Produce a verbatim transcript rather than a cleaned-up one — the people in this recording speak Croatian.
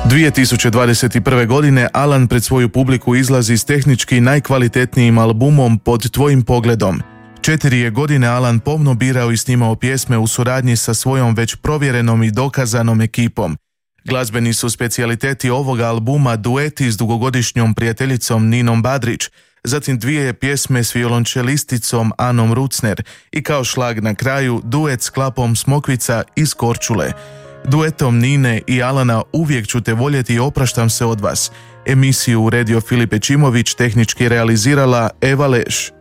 dvije tisuće dvadeset prve. godine Alan pred svoju publiku izlazi s tehnički najkvalitetnijim albumom Pod tvojim pogledom. Četiri je godine Alan pomno birao i snimao pjesme u suradnji sa svojom već provjerenom i dokazanom ekipom. Glazbeni su specijaliteti ovoga albuma dueti s dugogodišnjom prijateljicom Ninom Badrić, zatim dvije pjesme s violončelisticom Anom Rucner i kao šlag na kraju duet s Klapom Smokvica iz Korčule. Duetom Nine i Alana Uvijek ću te voljeti i opraštam se od vas. Emisiju uredio Filip Čimović, tehnički realizirala Eva Leš.